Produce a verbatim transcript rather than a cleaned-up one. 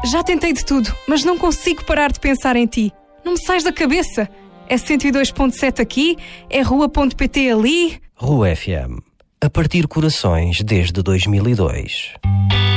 Já tentei de tudo, mas não consigo parar de pensar em ti. Não me sais da cabeça. É cento e dois ponto sete aqui, é rua ponto pt ali. Rua F M. A partir corações desde dois mil e dois.